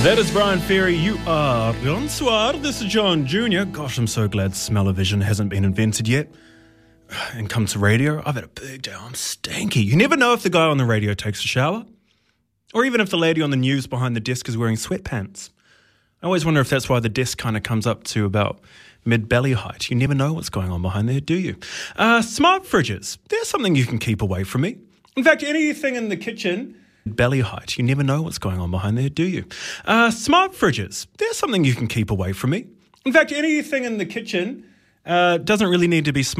That is Brian Ferry. You are bonsoir. This is John Jr. Gosh, I'm so glad smell-o-vision hasn't been invented yet. And come to radio, I've had a big day. I'm stanky. You never know if the guy on the radio takes a shower, or even if the lady on the news behind the desk is wearing sweatpants. I always wonder if that's why the desk kind of comes up to about mid-belly height. You never know what's going on behind there, do you? Smart fridges. They're something you can keep away from me. In fact, anything in the kitchen, belly height. You never know what's going on behind there, do you? Smart fridges. They're something you can keep away from me. In fact, anything in the kitchen doesn't really need to be smart.